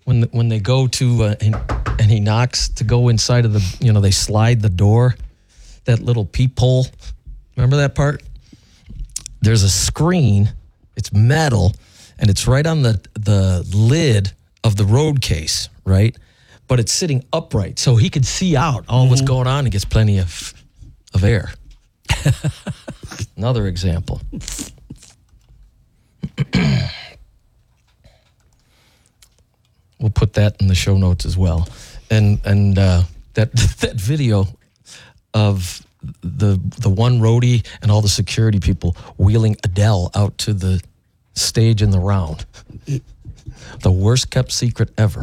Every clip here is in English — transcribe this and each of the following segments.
when they go to and he knocks to go inside of the, they slide the door, that little peephole. Remember that part? There's a screen. It's metal, and it's right on the lid of the road case, right? But it's sitting upright, so he could see out all what's going on and gets plenty of air. Another example. We'll put that in the show notes as well. And that video of the one roadie and all the security people wheeling Adele out to the stage in the round. The worst kept secret ever.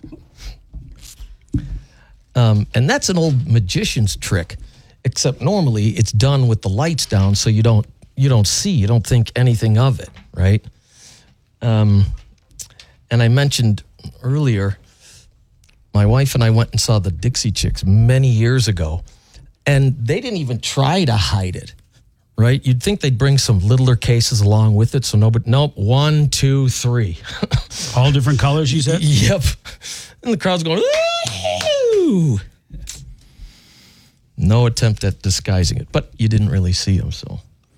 And that's an old magician's trick, except normally it's done with the lights down, so you don't think anything of it, right? And I mentioned earlier, my wife and I went and saw the Dixie Chicks many years ago, and they didn't even try to hide it, right? You'd think they'd bring some littler cases along with it, so nope, 1, 2, 3. All different colors, you said? Yep. And the crowd's going, ooh. No attempt at disguising it, but you didn't really see them, so.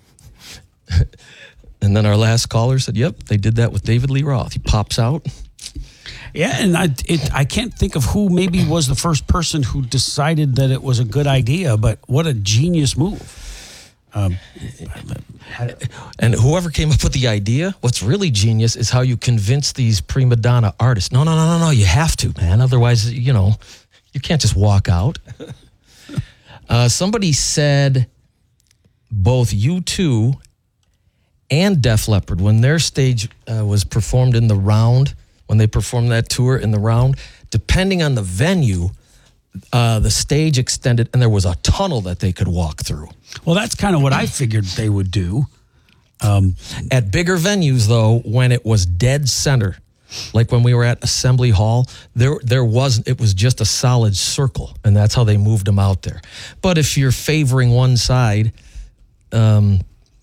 And then our last caller said, yep, they did that with David Lee Roth. He pops out. Yeah, and I can't think of who maybe was the first person who decided that it was a good idea, but what a genius move. And whoever came up with the idea, what's really genius is how you convince these prima donna artists. No, you have to, man. Otherwise, you can't just walk out. Somebody said both U2 and Def Leppard, when their stage was performed in the round, when they performed that tour in the round, depending on the venue, the stage extended and there was a tunnel that they could walk through. Well, that's kind of what I figured they would do. At bigger venues, though, when it was dead center, like when we were at Assembly Hall, it was just a solid circle, and that's how they moved them out there. But if you're favoring one side, kind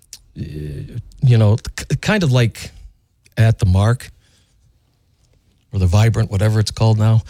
of like at the Mark or the Vibrant, whatever it's called now,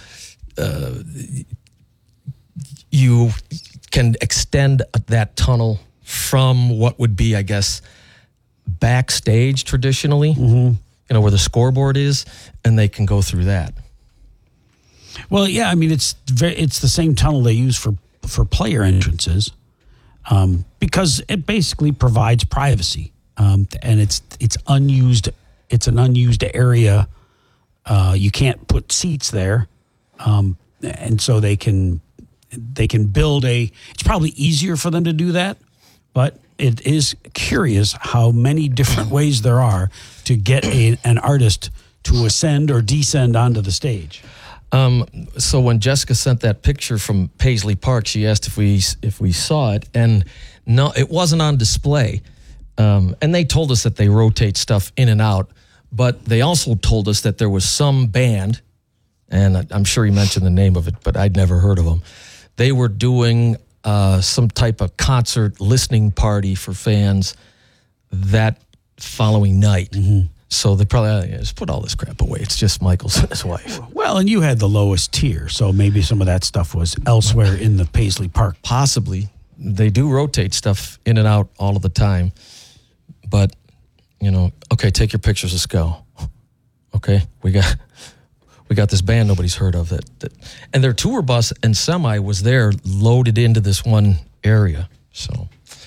you can extend that tunnel from what would be, I guess, backstage traditionally, where the scoreboard is, and they can go through that. Well, yeah, I mean, it's the same tunnel they use for player entrances, because it basically provides privacy, and it's unused. It's an unused area. You can't put seats there, and so they can build it's probably easier for them to do that, but it is curious how many different ways there are to get an artist to ascend or descend onto the stage. So when Jessica sent that picture from Paisley Park, she asked if we saw it, and no, it wasn't on display. And they told us that they rotate stuff in and out, but they also told us that there was some band, and I'm sure he mentioned the name of it, but I'd never heard of them. They were doing some type of concert listening party for fans that following night. Mm-hmm. So they probably just put all this crap away. It's just Michaels and his wife. Well, and you had the lowest tier, so maybe some of that stuff was elsewhere in the Paisley Park. Possibly. They do rotate stuff in and out all of the time. But, okay, take your pictures, let's go. Okay, we got this band nobody's heard of that, and their tour bus and semi was there loaded into this one area. So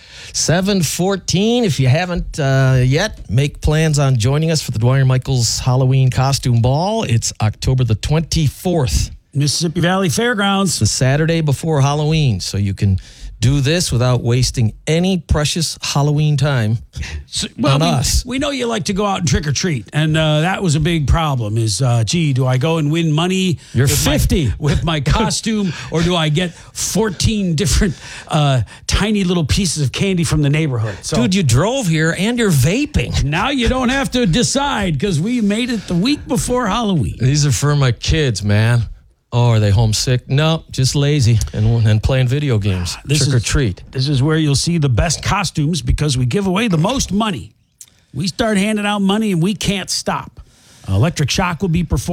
7:14, if you haven't yet, make plans on joining us for the Dwyer Michaels Halloween Costume Ball. It's October the 24th. Mississippi Valley Fairgrounds. The Saturday before Halloween, so you can do this without wasting any precious Halloween time on us. We know you like to go out and trick or treat, and that was a big problem. Do I go and win money? You're 50 with my costume, or do I get 14 different tiny little pieces of candy from the neighborhood? So, dude, you drove here and you're vaping. Now you don't have to decide because we made it the week before Halloween. These are for my kids, man. Oh, are they homesick? No, just lazy and playing video games. Trick or treat. This is where you'll see the best costumes because we give away the most money. We start handing out money and we can't stop. Electric Shock will be performing.